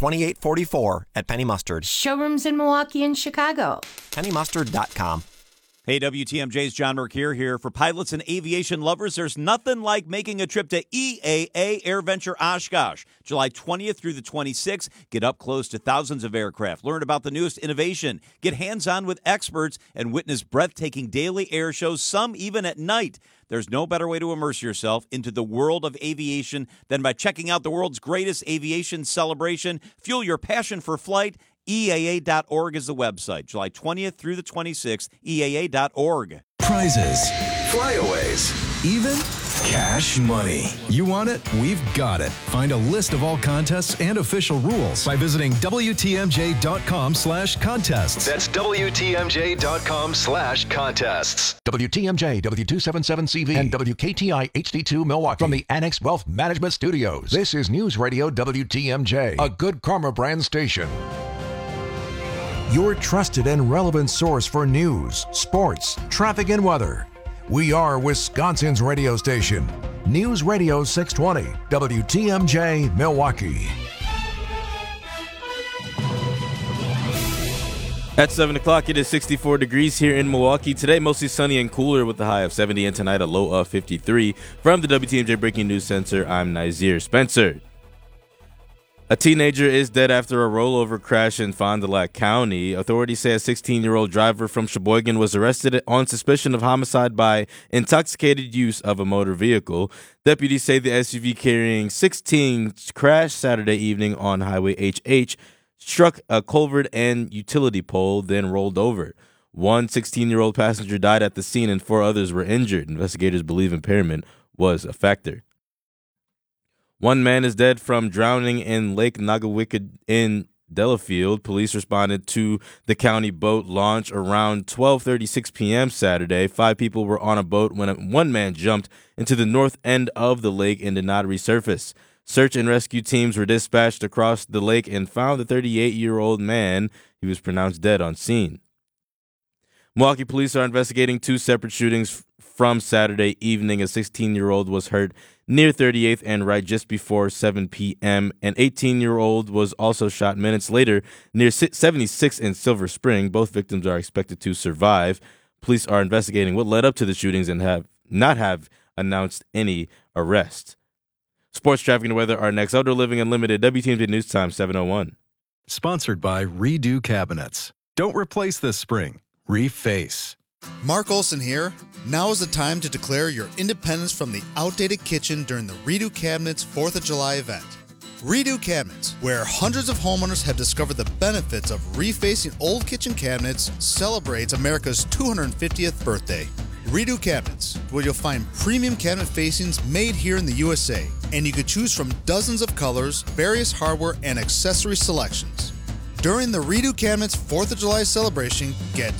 2844 at Penny Mustard. Showrooms in Milwaukee and Chicago. PennyMustard.com. Hey, WTMJ's John Mercure here. For pilots and aviation lovers, there's nothing like making a trip to EAA AirVenture Oshkosh. July 20th through the 26th, get up close to thousands of aircraft, learn about the newest innovation, get hands-on with experts, and witness breathtaking daily air shows, some even at night. There's no better way to immerse yourself into the world of aviation than by checking out the world's greatest aviation celebration. Fuel your passion for flight. EAA.org is the website. July 20th through the 26th, EAA.org. Prizes, flyaways, even cash money. You want it? We've got it. Find a list of all contests and official rules by visiting WTMJ.com/contests. That's WTMJ.com/contests. WTMJ, W277CV, and WKTI HD2 Milwaukee. From the Annex Wealth Management Studios, this is News Radio WTMJ, a Good Karma brand station. Your trusted and relevant source for news, sports, traffic, and weather. We are Wisconsin's radio station. News Radio 620, WTMJ, Milwaukee. At 7 o'clock, it is 64 degrees here in Milwaukee. Today, mostly sunny and cooler with a high of 70, and tonight a low of 53. From the WTMJ Breaking News Center, I'm Nazir Spencer. A teenager is dead after a rollover crash in Fond du Lac County. Authorities say a 16-year-old driver from Sheboygan was arrested on suspicion of homicide by intoxicated use of a motor vehicle. Deputies say the SUV carrying 16 crashed Saturday evening on Highway HH, struck a culvert and utility pole, then rolled over. One 16-year-old passenger died at the scene and 4 others were injured. Investigators believe impairment was a factor. One man is dead from drowning in Lake Nagawicked in Delafield. Police responded to the county boat launch around 12:36 p.m. Saturday. 5 people were on a boat when one man jumped into the north end of the lake and did not resurface. Search and rescue teams were dispatched across the lake and found the 38-year-old man. He was pronounced dead on scene. Milwaukee police are investigating 2 separate shootings from Saturday evening. A 16-year-old was hurt near 38th and Wright just before 7 p.m. An 18-year-old was also shot minutes later near 76th and Silver Spring. Both victims are expected to survive. Police are investigating what led up to the shootings and have not announced any arrests. Sports, traffic, and weather are next. Outdoor Living Unlimited, WTMJ News Time, 7:01. Sponsored by Redo Cabinets. Don't replace this spring. Reface. Mark Olson here. Now is the time to declare your independence from the outdated kitchen during the Redo Cabinets 4th of July event. Redo Cabinets, where hundreds of homeowners have discovered the benefits of refacing old kitchen cabinets, celebrates America's 250th birthday. Redo Cabinets, where you'll find premium cabinet facings made here in the USA, and you can choose from dozens of colors, various hardware, and accessory selections. During the Redo Cabinets 4th of July celebration, get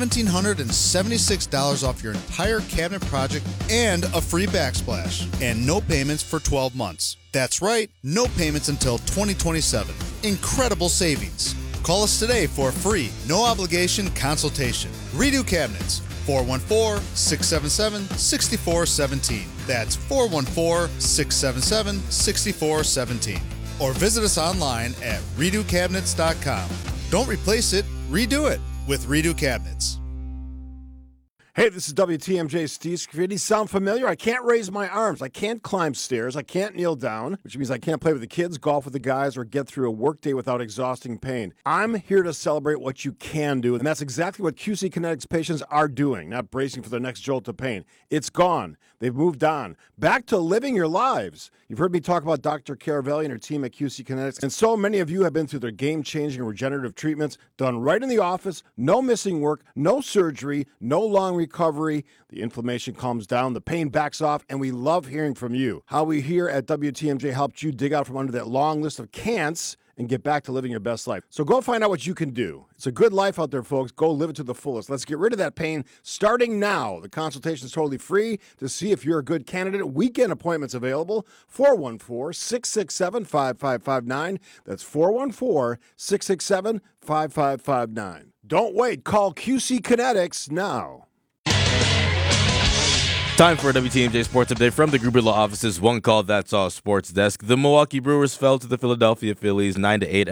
$1,776 off your entire cabinet project and a free backsplash, and no payments for 12 months. That's right, no payments until 2027. Incredible savings. Call us today for a free, no obligation consultation. Redo Cabinets, 414-677-6417. That's 414-677-6417. Or visit us online at redocabinets.com. Don't replace it, redo it with Redo Cabinets. Hey, this is WTMJ Steve Scaffidi. Sound familiar? I can't raise my arms. I can't climb stairs. I can't kneel down, which means I can't play with the kids, golf with the guys, or get through a workday without exhausting pain. I'm here to celebrate what you can do, and that's exactly what QC Kinetics patients are doing, not bracing for their next jolt of pain. It's gone. They've moved on. Back to living your lives. You've heard me talk about Dr. Caravelli and her team at QC Kinetics, and so many of you have been through their game-changing regenerative treatments done right in the office, no missing work, no surgery, no long recovery. The inflammation calms down, the pain backs off, and we love hearing from you. How we here at WTMJ helped you dig out from under that long list of can'ts and get back to living your best life. So go find out what you can do. It's a good life out there, folks. Go live it to the fullest. Let's get rid of that pain starting now. The consultation is totally free to see if you're a good candidate. Weekend appointments available. 414-667-5559. That's 414-667-5559. Don't wait. Call QC Kinetics now. Time for a WTMJ Sports Update from the Gruber Law Office's One Call That's All Sports Desk. The Milwaukee Brewers fell to the Philadelphia Phillies 9-8